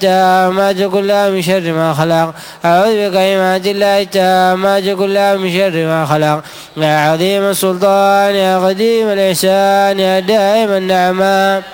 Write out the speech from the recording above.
التامات كلها من شر ما خلق. أعوذ بكلمات الله التامات كلها من شر ما خلق. يا عظيم السلطان يا قديم الإحسان يا دائم النعمة